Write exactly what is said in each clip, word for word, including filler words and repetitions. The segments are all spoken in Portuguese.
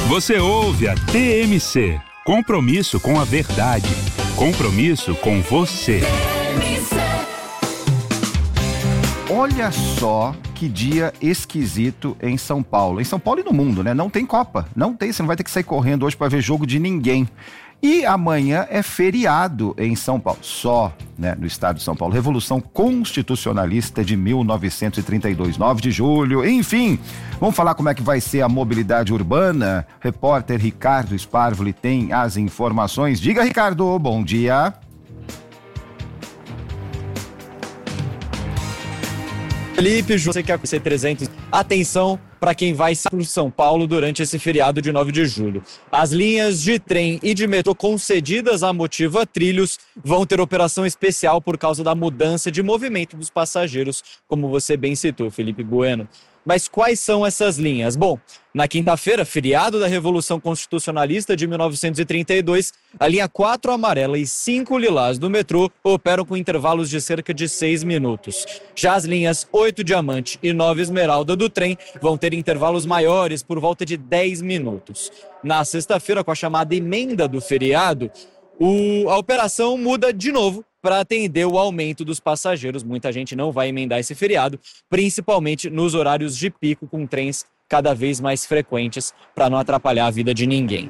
Você ouve a T M C. Compromisso com a verdade. Compromisso com você. Olha só que dia esquisito em São Paulo. Em São Paulo e no mundo, né? Não tem Copa. Não tem, você não vai ter que sair correndo hoje para ver jogo de ninguém. E amanhã é feriado em São Paulo, só, né, no estado de São Paulo. Revolução Constitucionalista de mil novecentos e trinta e dois, nove de julho. Enfim, vamos falar como é que vai ser a mobilidade urbana? Repórter Ricardo Sparvoli tem as informações. Diga, Ricardo, bom dia. Felipe, você quer C trezentos, atenção para quem vai para o São Paulo durante esse feriado de nove de julho. As linhas de trem e de metrô concedidas à Motiva Trilhos vão ter operação especial por causa da mudança de movimento dos passageiros, como você bem citou, Felipe Bueno. Mas quais são essas linhas? Bom, na quinta-feira, feriado da Revolução Constitucionalista de mil novecentos e trinta e dois, a linha quatro amarela e cinco lilás do metrô operam com intervalos de cerca de seis minutos. Já as linhas oito diamante e nove esmeralda do trem vão ter intervalos maiores por volta de dez minutos. Na sexta-feira, com a chamada emenda do feriado, o, a operação muda de novo para atender o aumento dos passageiros. Muita gente não vai emendar esse feriado, principalmente nos horários de pico, com trens cada vez mais frequentes, para não atrapalhar a vida de ninguém.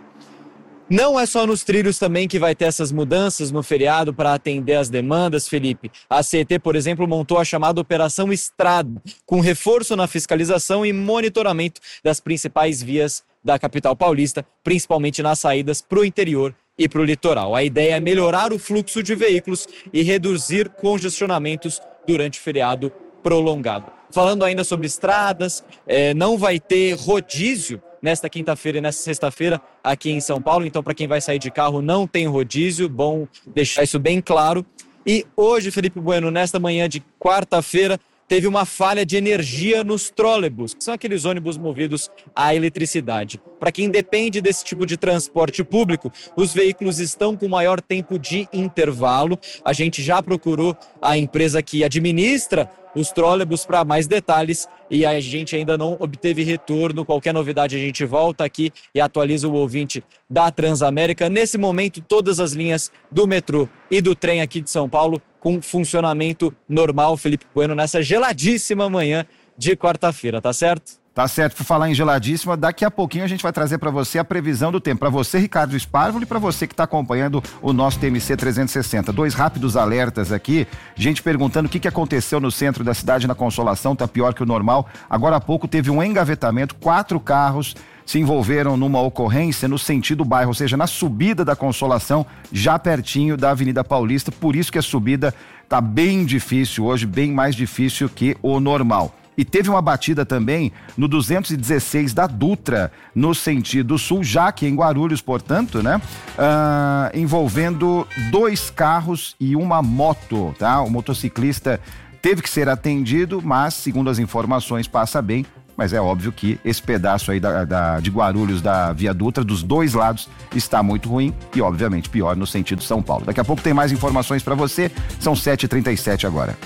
Não é só nos trilhos também que vai ter essas mudanças no feriado para atender as demandas, Felipe. A C E T, por exemplo, montou a chamada Operação Estrada, com reforço na fiscalização e monitoramento das principais vias da capital paulista, principalmente nas saídas para o interior e para o litoral. A ideia é melhorar o fluxo de veículos e reduzir congestionamentos durante o feriado prolongado. Falando ainda sobre estradas, é, não vai ter rodízio nesta quinta-feira e nesta sexta-feira aqui em São Paulo, então para quem vai sair de carro não tem rodízio, bom deixar isso bem claro. E hoje, Felipe Bueno, nesta manhã de quarta-feira, teve uma falha de energia nos trólebus, que são aqueles ônibus movidos à eletricidade. Para quem depende desse tipo de transporte público, os veículos estão com maior tempo de intervalo. A gente já procurou a empresa que administra os trólebus para mais detalhes e a gente ainda não obteve retorno. Qualquer novidade a gente volta aqui e atualiza o ouvinte da Transamérica. Nesse momento, todas as linhas do metrô e do trem aqui de São Paulo com funcionamento normal, Felipe Bueno, nessa geladíssima manhã de quarta-feira, tá certo? Tá certo, por falar em geladíssima, daqui a pouquinho a gente vai trazer para você a previsão do tempo. Para você, Ricardo Sparvoli, e para você que está acompanhando o nosso T M C trezentos e sessenta. Dois rápidos alertas aqui, gente perguntando o que, que aconteceu no centro da cidade, na Consolação, tá pior que o normal. Agora há pouco teve um engavetamento, quatro carros se envolveram numa ocorrência no sentido bairro, ou seja, na subida da Consolação, já pertinho da Avenida Paulista, por isso que a subida tá bem difícil hoje, bem mais difícil que o normal. E teve uma batida também no duzentos e dezesseis da Dutra, no sentido sul, já que em Guarulhos, portanto, né? Ah, envolvendo dois carros e uma moto, tá? O motociclista teve que ser atendido, mas, segundo as informações, passa bem. Mas é óbvio que esse pedaço aí da, da, de Guarulhos, da Via Dutra, dos dois lados, está muito ruim e, obviamente, pior no sentido São Paulo. Daqui a pouco tem mais informações para você, são sete e trinta e sete agora.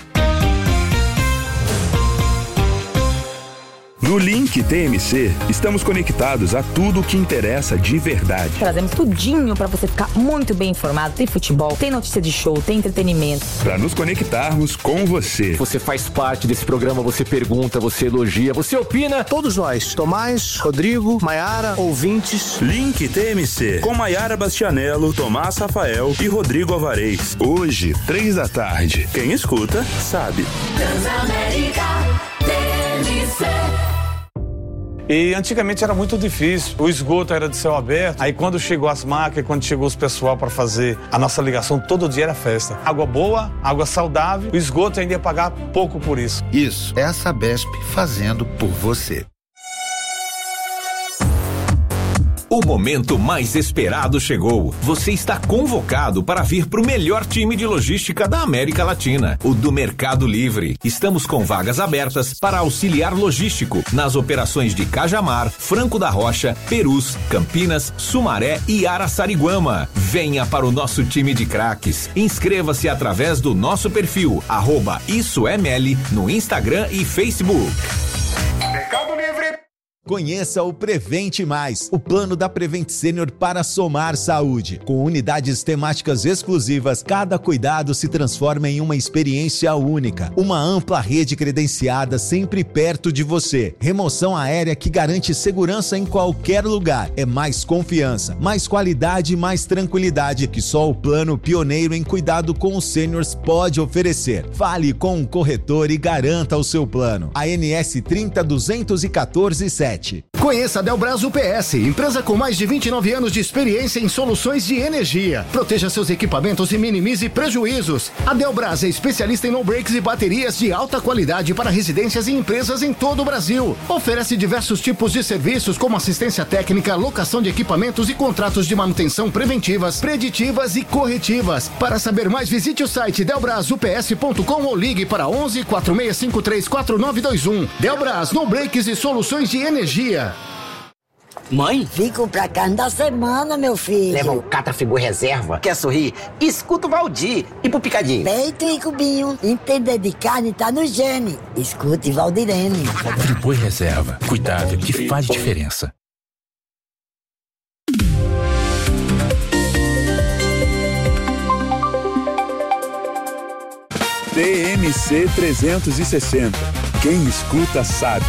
No Link T M C, estamos conectados a tudo o que interessa de verdade. Trazemos tudinho para você ficar muito bem informado. Tem futebol, tem notícia de show, tem entretenimento. Para nos conectarmos com você. Você faz parte desse programa, você pergunta, você elogia, você opina. Todos nós, Tomás, Rodrigo, Maiara, ouvintes. Link T M C, com Maiara Bastianello, Tomás Rafael e Rodrigo Alvarez. Hoje, três da tarde. Quem escuta, sabe. Transamérica T M C. E antigamente era muito difícil, o esgoto era de céu aberto, aí quando chegou as máquinas, quando chegou os pessoal para fazer a nossa ligação, todo dia era festa. Água boa, água saudável, o esgoto ainda ia pagar pouco por isso. Isso, é a Sabesp fazendo por você. O momento mais esperado chegou. Você está convocado para vir para o melhor time de logística da América Latina, o do Mercado Livre. Estamos com vagas abertas para auxiliar logístico nas operações de Cajamar, Franco da Rocha, Perus, Campinas, Sumaré e Araçariguama. Venha para o nosso time de craques. Inscreva-se através do nosso perfil, arroba IssoML, no Instagram e Facebook. Mercado Livre. Conheça o Prevente Mais, o plano da Prevent Senior para somar saúde. Com unidades temáticas exclusivas, cada cuidado se transforma em uma experiência única. Uma ampla rede credenciada sempre perto de você. Remoção aérea que garante segurança em qualquer lugar. É mais confiança, mais qualidade e mais tranquilidade que só o plano pioneiro em cuidado com os sêniors pode oferecer. Fale com um corretor e garanta o seu plano. A N S trinta duzentos e quatorze sete. Conheça a Delbras U P S, empresa com mais de vinte e nove anos de experiência em soluções de energia. Proteja seus equipamentos e minimize prejuízos. A Delbras é especialista em no-breaks e baterias de alta qualidade para residências e empresas em todo o Brasil. Oferece diversos tipos de serviços como assistência técnica, locação de equipamentos e contratos de manutenção preventivas, preditivas e corretivas. Para saber mais, visite o site delbras u p s ponto com ou ligue para onze, quatro seis cinco três, quatro nove dois um. Delbras, no-breaks e soluções de energia. Mãe? Vim comprar carne da semana, meu filho. Leva o Catafigu Reserva. Quer sorrir? Escuta o Valdir. E pro picadinho? Peito e cubinho. Entender de carne tá no gene. Escute Valdirene. Friboi Reserva. Cuidado que faz diferença. T M C trezentos e sessenta. Quem escuta sabe.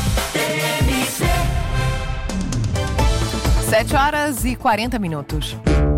sete horas e quarenta minutos.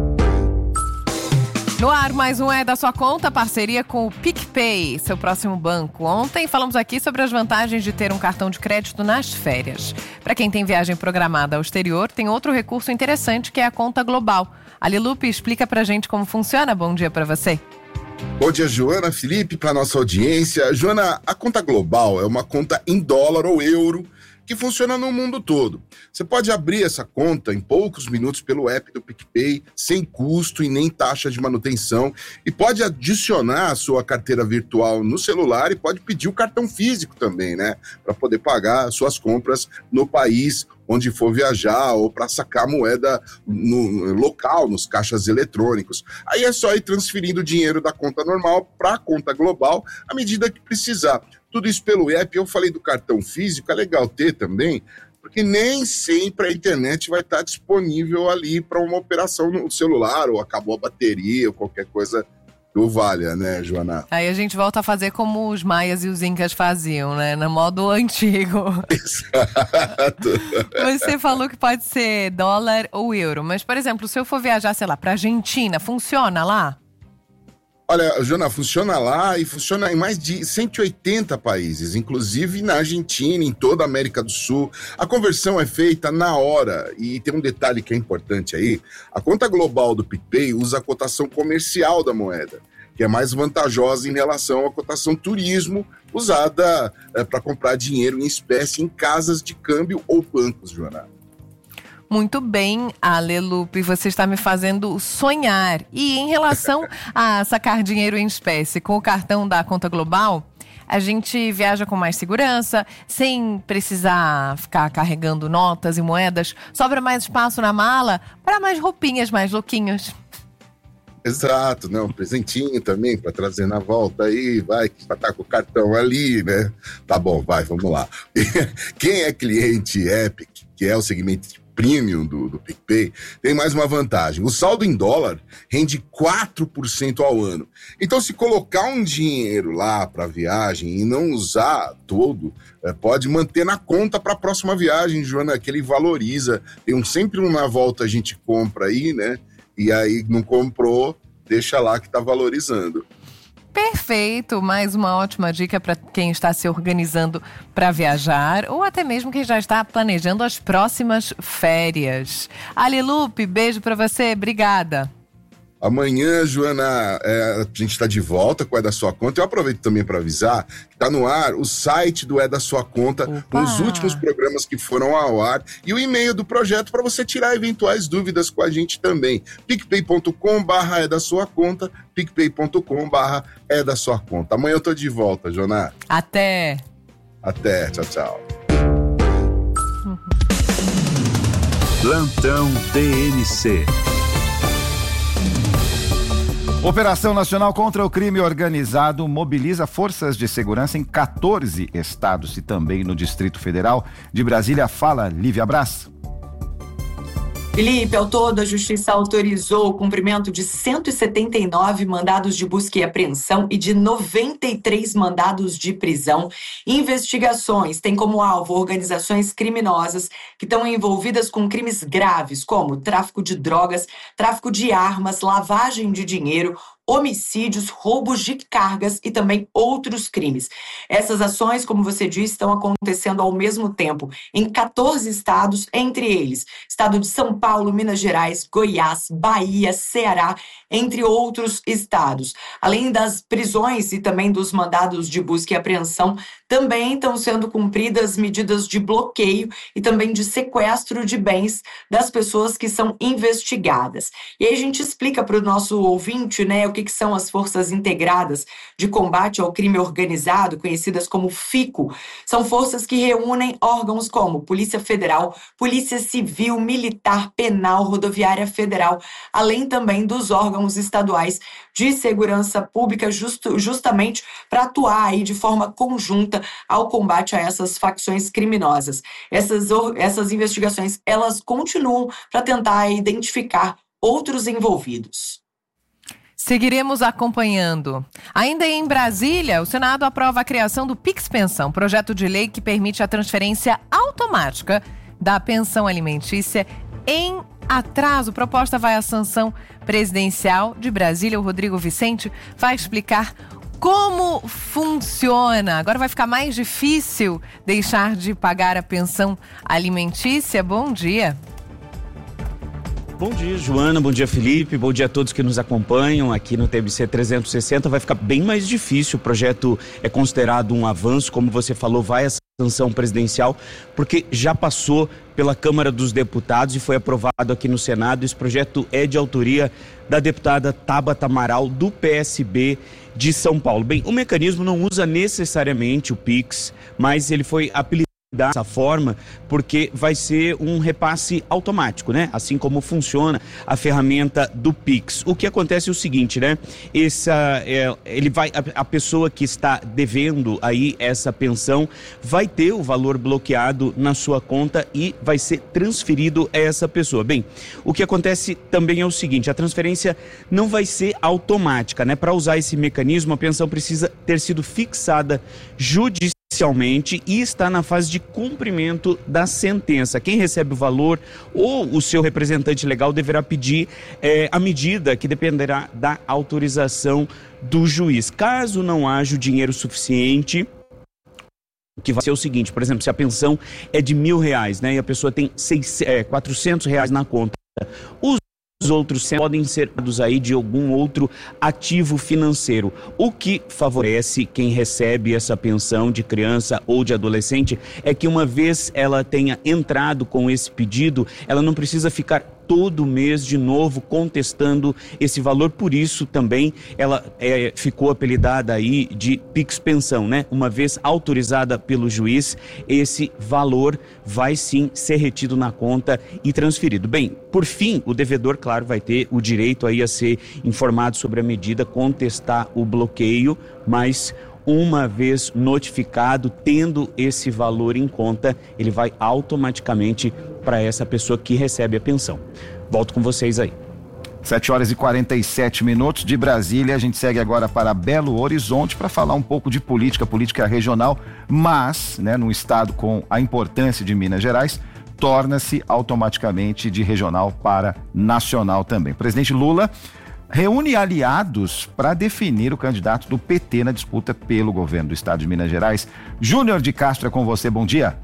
No ar, mais um É da Sua Conta, parceria com o PicPay, seu próximo banco. Ontem falamos aqui sobre as vantagens de ter um cartão de crédito nas férias. Para quem tem viagem programada ao exterior, tem outro recurso interessante que é a conta global. A Lilupe explica pra gente como funciona. Bom dia para você. Bom dia, Joana, Felipe, para nossa audiência. Joana, a conta global é uma conta em dólar ou euro que funciona no mundo todo. Você pode abrir essa conta em poucos minutos pelo app do PicPay, sem custo e nem taxa de manutenção, e pode adicionar a sua carteira virtual no celular e pode pedir o cartão físico também, né? Para poder pagar suas compras no país onde for viajar ou para sacar moeda no, no local, nos caixas eletrônicos. Aí é só ir transferindo o dinheiro da conta normal para a conta global à medida que precisar. Tudo isso pelo app. Eu falei do cartão físico, é legal ter também, porque nem sempre a internet vai estar disponível ali para uma operação no celular, ou acabou a bateria, ou qualquer coisa do valha, né, Joana? Aí a gente volta a fazer como os maias e os incas faziam, né, no modo antigo. Exato. Você falou que pode ser dólar ou euro, mas, por exemplo, se eu for viajar, sei lá, para Argentina, funciona lá? Olha, Joana, funciona lá e funciona em mais de cento e oitenta países, inclusive na Argentina, em toda a América do Sul. A conversão é feita na hora e tem um detalhe que é importante aí. A conta global do PicPay usa a cotação comercial da moeda, que é mais vantajosa em relação à cotação turismo usada é, para comprar dinheiro em espécie em casas de câmbio ou bancos, Joana. Muito bem, Alelupe, você está me fazendo sonhar. E em relação a sacar dinheiro em espécie com o cartão da conta global, a gente viaja com mais segurança, sem precisar ficar carregando notas e moedas, sobra mais espaço na mala para mais roupinhas, mais louquinhos. Exato, né? Um presentinho também para trazer na volta aí, vai, que vai estar com o cartão ali, né? Tá bom, vai, vamos lá. Quem é cliente Epic, que é o segmento premium do, do PicPay, tem mais uma vantagem. O saldo em dólar rende quatro por cento ao ano. Então, se colocar um dinheiro lá para viagem e não usar todo, é, pode manter na conta para a próxima viagem, Joana, que ele valoriza. Tem um, sempre um na volta a gente compra aí, né? E aí não comprou, deixa lá que tá valorizando. Perfeito, mais uma ótima dica para quem está se organizando para viajar ou até mesmo quem já está planejando as próximas férias. Alilupe, beijo para você, obrigada. Amanhã, Joana, é, a gente está de volta com o É da Sua Conta. Eu aproveito também para avisar que está no ar o site do É da Sua Conta, Opa. com os últimos programas que foram ao ar e o e-mail do projeto para você tirar eventuais dúvidas com a gente também. picpay ponto com barra É da Sua Conta, picpay ponto com barra É da Sua Conta. Amanhã eu tô de volta, Joana. Até. Até, tchau, tchau. Plantão T M C. Operação Nacional contra o Crime Organizado mobiliza forças de segurança em quatorze estados e também no Distrito Federal. De Brasília, fala Lívia Braz. Felipe, ao todo, a Justiça autorizou o cumprimento de cento e setenta e nove mandados de busca e apreensão e de noventa e três mandados de prisão. Investigações têm como alvo organizações criminosas que estão envolvidas com crimes graves, como tráfico de drogas, tráfico de armas, lavagem de dinheiro, homicídios, roubos de cargas e também outros crimes. Essas ações, como você disse, estão acontecendo ao mesmo tempo em quatorze estados, entre eles estado de São Paulo, Minas Gerais, Goiás, Bahia, Ceará, entre outros estados. Além das prisões e também dos mandados de busca e apreensão, também estão sendo cumpridas medidas de bloqueio e também de sequestro de bens das pessoas que são investigadas. E aí a gente explica para o nosso ouvinte, né, o que, que são as Forças Integradas de Combate ao Crime Organizado, conhecidas como FICO. São forças que reúnem órgãos como Polícia Federal, Polícia Civil, Militar, Penal, Rodoviária Federal, além também dos órgãos estaduais de segurança pública, justo, justamente para atuar aí de forma conjunta ao combate a essas facções criminosas. Essas, essas investigações, elas continuam para tentar identificar outros envolvidos. Seguiremos acompanhando. Ainda em Brasília, o Senado aprova a criação do Pix Pensão, projeto de lei que permite a transferência automática da pensão alimentícia em atraso. Proposta vai à sanção presidencial. De Brasília, o Rodrigo Vicente vai explicar como funciona. Agora vai ficar mais difícil deixar de pagar a pensão alimentícia. Bom dia. Bom dia, Joana, bom dia, Felipe, bom dia a todos que nos acompanham aqui no T M C trezentos e sessenta. Vai ficar bem mais difícil, o projeto é considerado um avanço, como você falou, vai à sanção presidencial, porque já passou pela Câmara dos Deputados e foi aprovado aqui no Senado. Esse projeto é de autoria da deputada Tabata Amaral, do P S B de São Paulo. Bem, o mecanismo não usa necessariamente o Pix, mas ele foi apelidado dessa forma porque vai ser um repasse automático, né? Assim como funciona a ferramenta do Pix. O que acontece é o seguinte, né? Essa, é, ele vai, a, a pessoa que está devendo aí essa pensão vai ter o valor bloqueado na sua conta e vai ser transferido a essa pessoa. Bem, o que acontece também é o seguinte, a transferência não vai ser automática, né? Para usar esse mecanismo, a pensão precisa ter sido fixada judicialmente e está na fase de cumprimento da sentença. Quem recebe o valor ou o seu representante legal deverá pedir é, a medida que dependerá da autorização do juiz. Caso não haja o dinheiro suficiente, que vai ser o seguinte, por exemplo, se a pensão é de mil reais, né, e a pessoa tem seis, é, quatrocentos reais na conta, os Os outros podem ser dados aí de algum outro ativo financeiro. O que favorece quem recebe essa pensão de criança ou de adolescente é que uma vez ela tenha entrado com esse pedido, ela não precisa ficar todo mês de novo contestando esse valor. Por isso também ela é, ficou apelidada aí de Pix Pensão, né? Uma vez autorizada pelo juiz, esse valor vai sim ser retido na conta e transferido. Bem, por fim, o devedor, claro, vai ter o direito aí a ser informado sobre a medida, contestar o bloqueio, mas uma vez notificado, tendo esse valor em conta, ele vai automaticamente para essa pessoa que recebe a pensão. Volto com vocês aí. sete horas e quarenta e sete minutos de Brasília. A gente segue agora para Belo Horizonte para falar um pouco de política, política regional, mas, né, num estado com a importância de Minas Gerais, torna-se automaticamente de regional para nacional também. O presidente Lula reúne aliados para definir o candidato do P T na disputa pelo governo do estado de Minas Gerais. Júnior de Castro é com você, bom dia.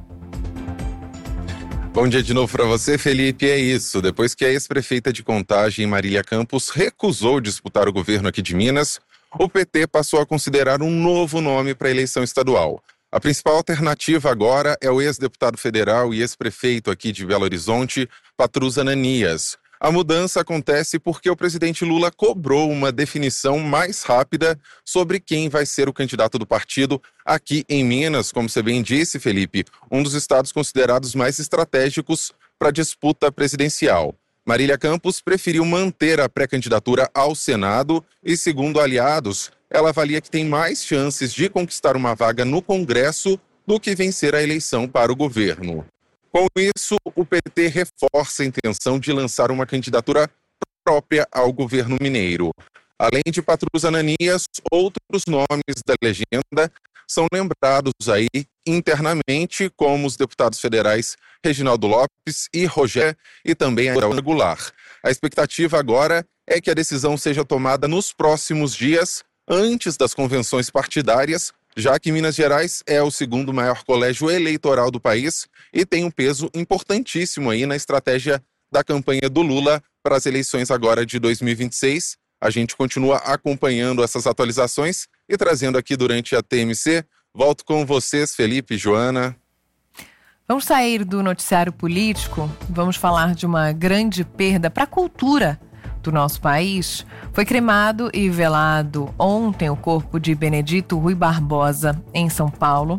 Bom dia de novo para você, Felipe. É isso, depois que a ex-prefeita de Contagem, Marília Campos, recusou disputar o governo aqui de Minas, o P T passou a considerar um novo nome para a eleição estadual. A principal alternativa agora é o ex-deputado federal e ex-prefeito aqui de Belo Horizonte, Patrus Ananias. A mudança acontece porque o presidente Lula cobrou uma definição mais rápida sobre quem vai ser o candidato do partido aqui em Minas, como você bem disse, Felipe, um dos estados considerados mais estratégicos para a disputa presidencial. Marília Campos preferiu manter a pré-candidatura ao Senado e, segundo aliados, ela avalia que tem mais chances de conquistar uma vaga no Congresso do que vencer a eleição para o governo. Com isso, o P T reforça a intenção de lançar uma candidatura própria ao governo mineiro. Além de Patrus Ananias, outros nomes da legenda são lembrados aí internamente, como os deputados federais Reginaldo Lopes e Rogério, e também a Ana Goulart. A expectativa agora é que a decisão seja tomada nos próximos dias, antes das convenções partidárias, já que Minas Gerais é o segundo maior colégio eleitoral do país e tem um peso importantíssimo aí na estratégia da campanha do Lula para as eleições agora de dois mil e vinte e seis. A gente continua acompanhando essas atualizações e trazendo aqui durante a T M C. Volto com vocês, Felipe e Joana. Vamos sair do noticiário político, vamos falar de uma grande perda para a cultura do nosso país. Foi cremado e velado ontem o corpo de Benedito Rui Barbosa, em São Paulo.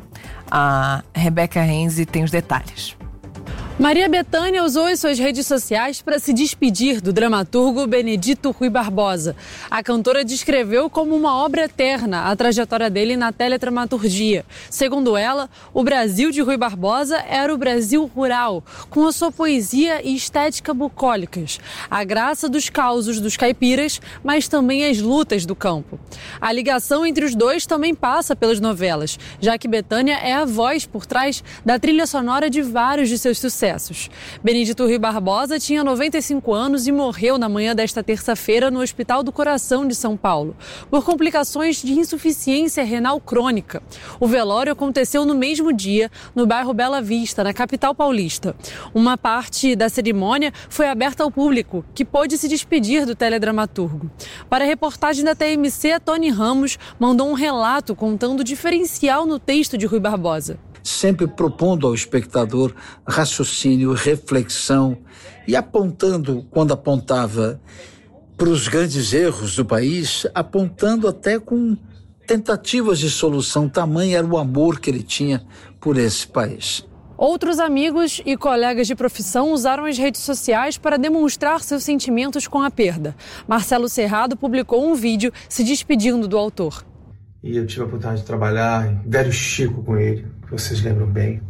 A Rebeca Renzi tem os detalhes. Maria Bethânia usou as suas redes sociais para se despedir do dramaturgo Benedito Rui Barbosa. A cantora descreveu como uma obra eterna a trajetória dele na teledramaturgia. Segundo ela, o Brasil de Rui Barbosa era o Brasil rural, com a sua poesia e estética bucólicas, a graça dos causos dos caipiras, mas também as lutas do campo. A ligação entre os dois também passa pelas novelas, já que Bethânia é a voz por trás da trilha sonora de vários de seus sucessos. Benedito Rui Barbosa tinha noventa e cinco anos e morreu na manhã desta terça-feira no Hospital do Coração de São Paulo, por complicações de insuficiência renal crônica. O velório aconteceu no mesmo dia, no bairro Bela Vista, na capital paulista. Uma parte da cerimônia foi aberta ao público, que pôde se despedir do teledramaturgo. Para a reportagem da T M C, Tony Ramos mandou um relato contando o diferencial no texto de Rui Barbosa. Sempre propondo ao espectador raciocínio, reflexão e apontando, quando apontava para os grandes erros do país, apontando até com tentativas de solução. Tamanho era o amor que ele tinha por esse país. Outros amigos e colegas de profissão usaram as redes sociais para demonstrar seus sentimentos com a perda. Marcelo Serrado publicou um vídeo se despedindo do autor. E eu tive a oportunidade de trabalhar em Velho Chico com ele, que vocês lembram bem.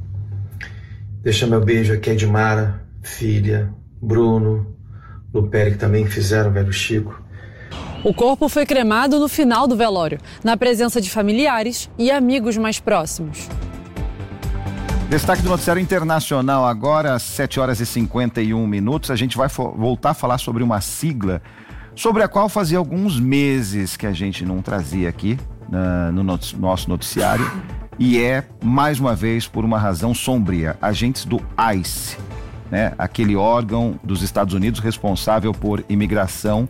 Deixa meu beijo aqui a Edmara, filha, Bruno, Luperi, que também fizeram Velho Chico. O corpo foi cremado no final do velório, na presença de familiares e amigos mais próximos. Destaque do noticiário internacional agora, às sete horas e cinquenta e um minutos. A gente vai voltar a falar sobre uma sigla sobre a qual fazia alguns meses que a gente não trazia aqui uh, no not- nosso noticiário, e é, mais uma vez, por uma razão sombria, agentes do ICE, né? Aquele órgão dos Estados Unidos responsável por imigração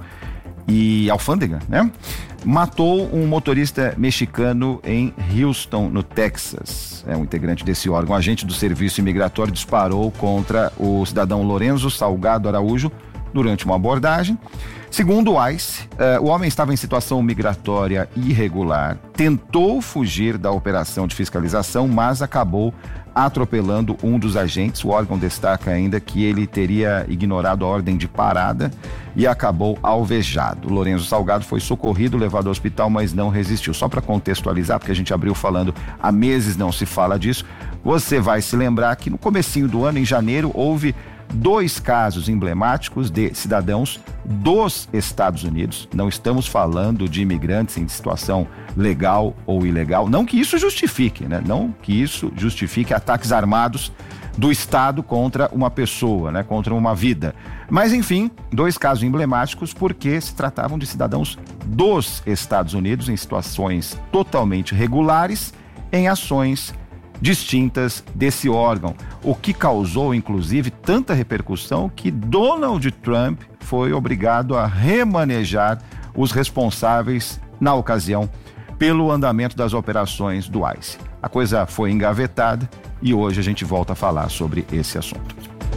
e alfândega, né? Matou um motorista mexicano em Houston, no Texas. É um integrante desse órgão. Um agente do Serviço Imigratório disparou contra o cidadão Lorenzo Salgado Araújo durante uma abordagem. Segundo o ICE, uh, o homem estava em situação migratória irregular, tentou fugir da operação de fiscalização, mas acabou atropelando um dos agentes. O órgão destaca ainda que ele teria ignorado a ordem de parada e acabou alvejado. O Lorenzo Salgado foi socorrido, levado ao hospital, mas não resistiu. Só para contextualizar, porque a gente abriu falando, há meses não se fala disso, você vai se lembrar que no comecinho do ano, em janeiro, houve dois casos emblemáticos de cidadãos dos Estados Unidos. Não estamos falando de imigrantes em situação legal ou ilegal. Não que isso justifique, né? Não que isso justifique ataques armados do Estado contra uma pessoa, né? Contra uma vida. Mas, enfim, dois casos emblemáticos porque se tratavam de cidadãos dos Estados Unidos em situações totalmente regulares, em ações distintas desse órgão, o que causou, inclusive, tanta repercussão que Donald Trump foi obrigado a remanejar os responsáveis, na ocasião, pelo andamento das operações do ICE. A coisa foi engavetada e hoje a gente volta a falar sobre esse assunto.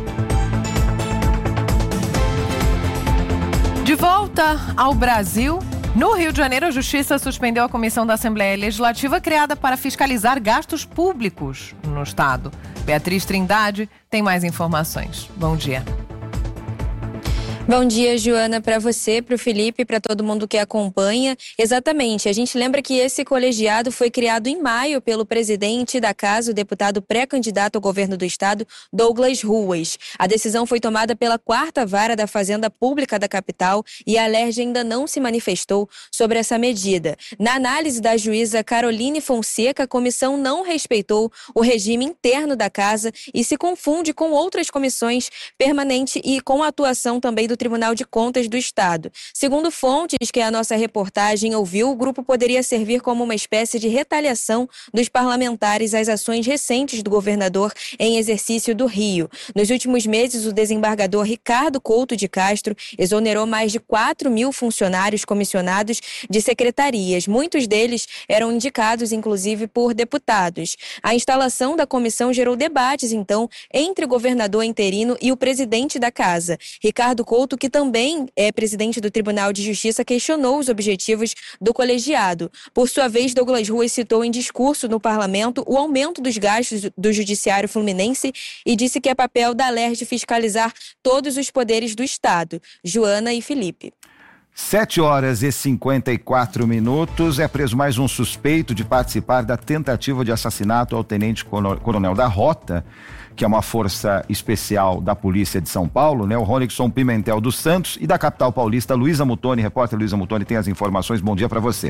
De volta ao Brasil, no Rio de Janeiro, a Justiça suspendeu a comissão da Assembleia Legislativa criada para fiscalizar gastos públicos no Estado. Beatriz Trindade tem mais informações. Bom dia. Bom dia, Joana, para você, para o Felipe, para todo mundo que acompanha. Exatamente, a gente lembra que esse colegiado foi criado em maio pelo presidente da casa, o deputado pré-candidato ao governo do estado, Douglas Ruas. A decisão foi tomada pela quarta vara da Fazenda Pública da capital e a Alerj ainda não se manifestou sobre essa medida. Na análise da juíza Caroline Fonseca, a comissão não respeitou o regime interno da casa e se confunde com outras comissões permanentes e com a atuação também do Tribunal de Contas do Estado. Segundo fontes que a nossa reportagem ouviu, o grupo poderia servir como uma espécie de retaliação dos parlamentares às ações recentes do governador em exercício do Rio. Nos últimos meses, o desembargador Ricardo Couto de Castro exonerou mais de quatro mil funcionários comissionados de secretarias. Muitos deles eram indicados, inclusive, por deputados. A instalação da comissão gerou debates, então, entre o governador interino e o presidente da casa. Ricardo Couto, que também é presidente do Tribunal de Justiça, questionou os objetivos do colegiado. Por sua vez, Douglas Ruas citou em discurso no parlamento o aumento dos gastos do judiciário fluminense e disse que é papel da Alerj fiscalizar todos os poderes do Estado. Joana e Felipe. sete horas e cinquenta e quatro minutos. É preso mais um suspeito de participar da tentativa de assassinato ao tenente coronel da Rota, que é uma força especial da Polícia de São Paulo, né? O Ronixon Pimentel dos Santos, e da capital paulista, Luísa Mutoni. Repórter Luísa Mutoni tem as informações. Bom dia para você.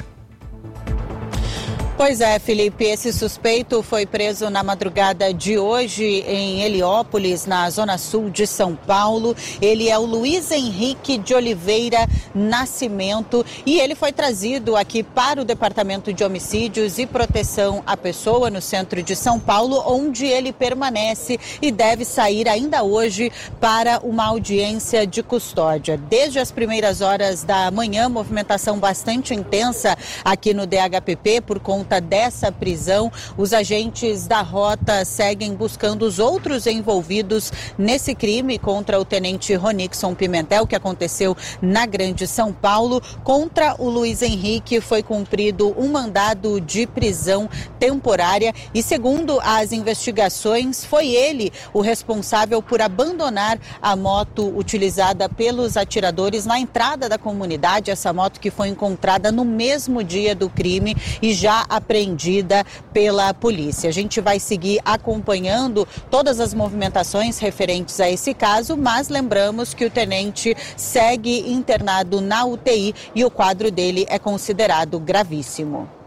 Pois é, Felipe, esse suspeito foi preso na madrugada de hoje em Heliópolis, na zona sul de São Paulo. Ele é o Luiz Henrique de Oliveira Nascimento e ele foi trazido aqui para o Departamento de Homicídios e Proteção à Pessoa, no centro de São Paulo, onde ele permanece e deve sair ainda hoje para uma audiência de custódia. Desde as primeiras horas da manhã, movimentação bastante intensa aqui no D H P P por conta dessa prisão. Os agentes da Rota seguem buscando os outros envolvidos nesse crime contra o tenente Ronixon Pimentel, que aconteceu na Grande São Paulo. Contra o Luiz Henrique foi cumprido um mandado de prisão temporária e, segundo as investigações, foi ele o responsável por abandonar a moto utilizada pelos atiradores na entrada da comunidade, essa moto que foi encontrada no mesmo dia do crime e já apreendida pela polícia. A gente vai seguir acompanhando todas as movimentações referentes a esse caso, mas lembramos que o tenente segue internado na U T I e o quadro dele é considerado gravíssimo.